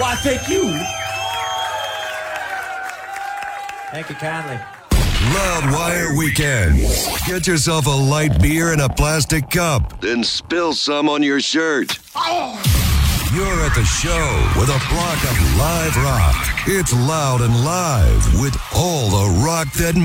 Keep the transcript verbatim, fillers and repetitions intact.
I take you. Thank you kindly. Loudwire Weekend. Get yourself a light beer in a plastic cup, then spill some on your shirt. You're at the show with a block of live rock. It's loud and live with all the rock that